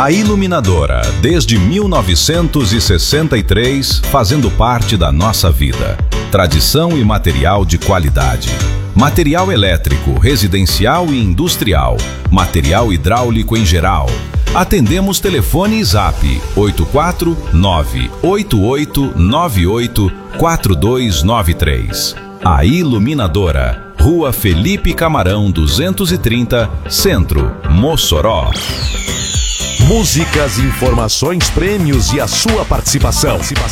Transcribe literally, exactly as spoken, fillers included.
A Iluminadora, desde mil novecentos e sessenta e três, fazendo parte da nossa vida. Tradição e material de qualidade. Material elétrico, residencial e industrial. Material hidráulico em geral. Atendemos telefone e zap oito quatro nove oito oito nove oito quatro dois nove três. A Iluminadora, Rua Felipe Camarão duzentos e trinta, Centro, Mossoró. Músicas, informações, prêmios e a sua participação.